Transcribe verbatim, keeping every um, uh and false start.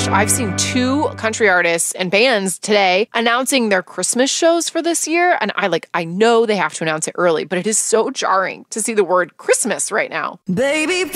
gosh, I've seen two country artists and bands today announcing their Christmas shows for this year. And I like, I know they have to announce it early, but it is so jarring to see the word Christmas right now. Baby